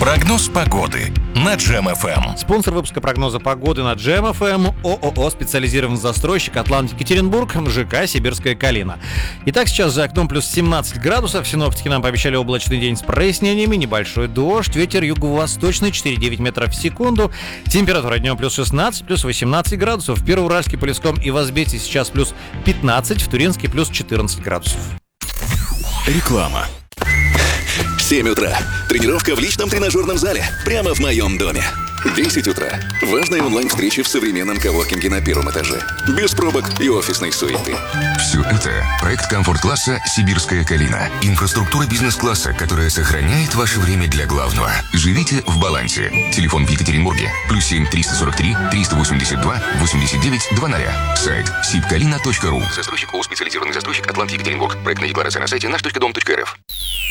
Прогноз погоды на Джем ФМ. Спонсор выпуска прогноза погоды на Джем ФМ — ООО «Специализированный застройщик Атлант Екатеринбург», ЖК «Сибирская Калина». Итак, сейчас за окном плюс 17 градусов. Синоптики нам пообещали облачный день с прояснениями, небольшой дождь, ветер юго-восточный 4,9 метров в секунду. Температура днем плюс 16, плюс 18 градусов. В Первоуральске, Полесском и Возбете сейчас плюс 15, в Туринске плюс 14 градусов. Реклама. 7 утра. Тренировка в личном тренажерном зале. Прямо в моем доме. 10 утра. Важная онлайн-встреча в современном коворкинге на первом этаже. Без пробок и офисной суеты. Все это – проект комфорт-класса «Сибирская Калина». Инфраструктура бизнес-класса, которая сохраняет ваше время для главного. Живите в балансе. Телефон в Екатеринбурге. +7 343 382 89 00. Сайт sibkalina.ru. Застройщик ООО «Специализированный застройщик Атлант Екатеринбург». Проектная декларация на сайте наш.дом.рф.